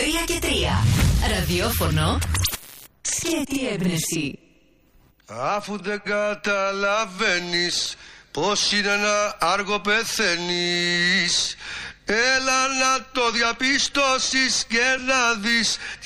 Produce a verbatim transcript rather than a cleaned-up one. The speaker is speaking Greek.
τρία και τρία. Ραδιόφωνο σκέτη έμπνευση. Αφού δεν καταλαβαίνεις πως είναι ένα άργο πεθαίνεις, έλα να το διαπιστώσεις και να δεις